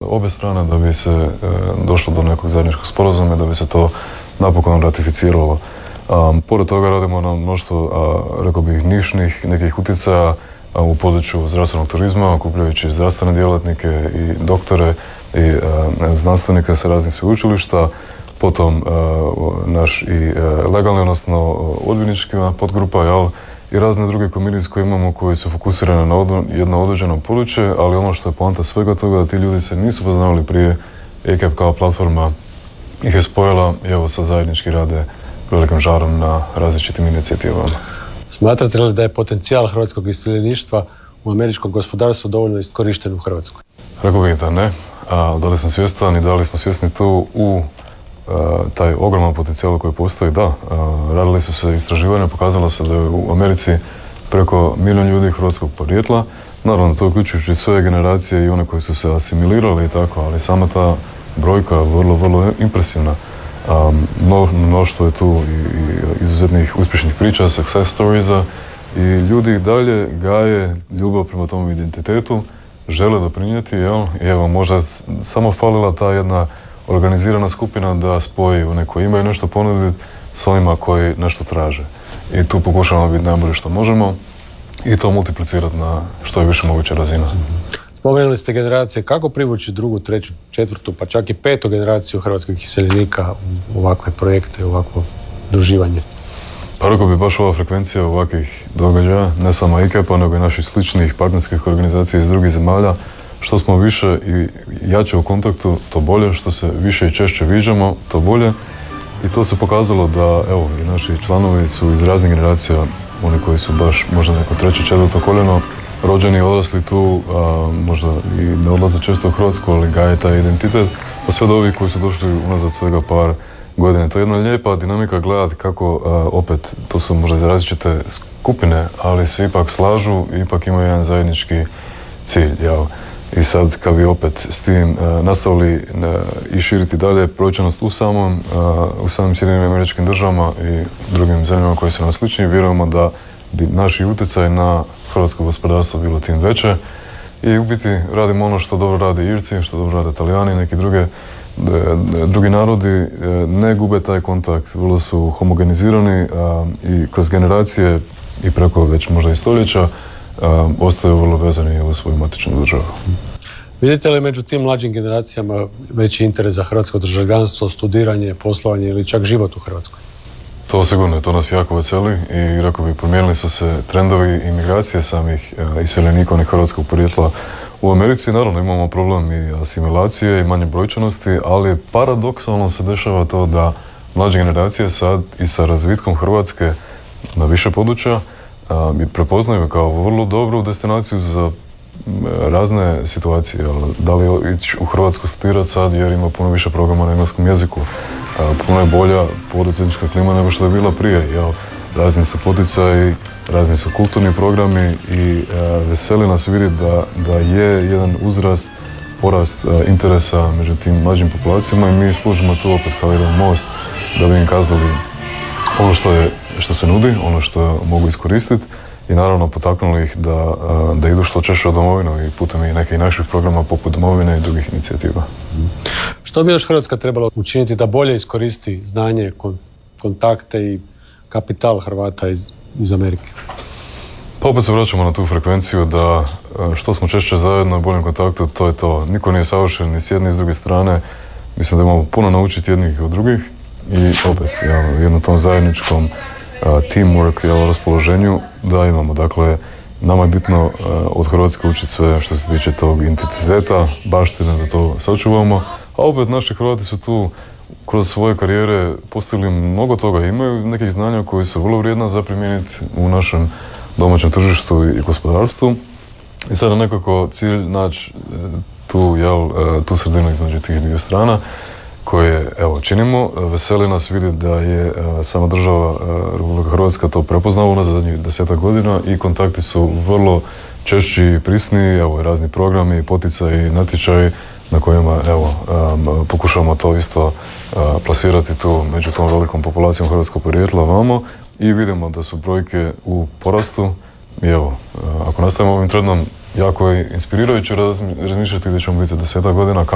obje strane da bi se došlo do nekog zajedničkog sporazuma, da bi se to napokon ratificiralo. Pored toga radimo na mnoštvo, rekao bih, nišnih nekih utjecaja u području zdravstvenog turizma, okupljajući zdravstvene djelatnike i doktore i znanstvenike sa raznih sveučilišta, potom naš i legalni, odnosno odvjetnička podgrupa, i razne druge communities koje imamo koji su fokusirane na jedno određeno područje, ali ono što je poanta svega toga da ti ljudi se nisu poznavali prije, ACAP kao platforma ih je spojila i evo sad zajednički rade velikim žarom na različitim inicijativama. Smatrate li da je potencijal hrvatskog iseljeništva u američkom gospodarstvu dovoljno iskorišten u Hrvatskoj? Rekao bih da ne, da li sam svjestan i da li smo svjesni tu u taj ogroman potencijal koji postoji, da. Radili su se istraživanja, pokazalo se da je u Americi preko 1 milijun ljudi hrvatskog podrijetla. Naravno, to uključujući sve generacije i one koji su se asimilirali i tako, ali sama ta brojka je vrlo, vrlo impresivna. Mnoštvo je tu i izuzetnih uspješnih priča, success storiesa, i ljudi dalje gaje ljubav prema tom identitetu, žele doprinijeti, i evo možda samo falila ta jedna organizirana skupina da spoji one koji imaju nešto ponuditi s onima koji nešto traže. I tu pokušavamo biti najbolje što možemo i to multiplicirati na što je više moguća razina. Spomenuli ste generacije, kako privući drugu, treću, četvrtu, pa čak i petu generaciju hrvatskih iseljenika u ovakve projekte, u ovakvo druživanje? Pa rekao bi baš ova frekvencija ovakvih događaja, ne samo ACAP-a, nego i naših sličnih partnerskih organizacija iz drugih zemalja. Što smo više i jače u kontaktu, to bolje. Što se više i češće viđamo, to bolje. I to se pokazalo da, evo, i naši članovi su iz raznih generacija, oni koji su baš možda neko treće, četvrto koljeno, rođeni i odrasli tu, možda i ne odlaze često u Hrvatsku, ali gaje taj identitet, pa sve do ovih koji su došli unazad svega par godina. To je jedna lijepa dinamika gledati kako, opet, to su možda različite skupine, ali se ipak slažu i ipak imaju jedan zajednički cilj. I sad, kad bi opet s tim nastavili i širiti dalje brojčanost u samim Sjedinjenim Američkim Državama i drugim zemljama koji su nam slični, vjerujemo da bi naši utjecaj na hrvatsko gospodarstvo bilo tim veće. I u biti radimo ono što dobro rade Irci, što dobro rade Talijani i neki drugi narodi, ne gube taj kontakt, vrlo su homogenizirani i kroz generacije i preko već možda i stoljeća ostaju vrlo vezani u svoju matičnu državu. Vidite li među tim mlađim generacijama veći interes za hrvatsko državljanstvo, studiranje, poslovanje ili čak život u Hrvatskoj? To sigurno, to nas jako veseli i rekao bih, promijenili su se trendovi imigracije samih iseljenika onih hrvatskog podrijetla u Americi. Naravno, imamo problem i asimilacije i manje brojčanosti, ali paradoksalno se dešava to da mlađe generacije sad i sa razvitkom Hrvatske na više područja prepoznaju kao vrlo dobru destinaciju za razne situacije. Da li ići u Hrvatsku studirati sad jer ima puno više programa na engleskom jeziku, puno je bolja poduzetnička klima nego što je bila prije. Razni su poticaji, razni su kulturni programi i veseli nas vidjeti da je jedan uzrast, porast interesa među tim mlađim populacijama i mi služimo tu opet kao jedan most da bi im kazali ono što se nudi, ono što mogu iskoristiti i naravno potaknuli ih da idu što češće u domovinu i putem i nekih naših programa poput domovine i drugih inicijativa. Što bi još Hrvatska trebala učiniti da bolje iskoristi znanje, kontakte i kapital Hrvata iz Amerike? Pa opet se vraćamo na tu frekvenciju da što smo češće zajedno u boljem kontaktu, to je to. Niko nije savršen ni s jedne ni s druge strane. Mislim da imamo puno naučiti jednih od drugih i opet jednom tom zajedničkom teamwork, raspoloženju da imamo. Dakle, nama je bitno od Hrvatske učiti sve što se tiče tog identiteta, baštine, da to sačuvamo, a opet naši Hrvati su tu kroz svoje karijere postigli mnogo toga. Imaju nekih znanja koji su vrlo vrijedna za primijeniti u našem domaćem tržištu i gospodarstvu. I sada nekako cilj naći tu sredinu između tih dvije strana koje činimo. Veseli nas vidjeti da je sama država Republika Hrvatska to prepoznala za zadnjih 10 godina i kontakti su vrlo češći i prisni, razni programi, poticaji, natječaji na kojima pokušavamo to isto plasirati tu među tom velikom populacijom hrvatskog podrijetla vamo i vidimo da su brojke u porastu i ako nastavimo ovim trendom jako je inspirirajuće razmišljati gdje ćemo biti za 10 godina.